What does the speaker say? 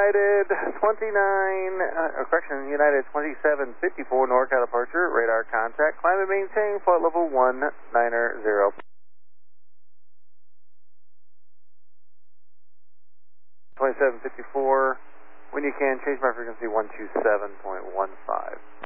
United 2754 NorCal departure, radar contact, climb and maintain flight level 190. 2754, when you can, change my frequency 127.15.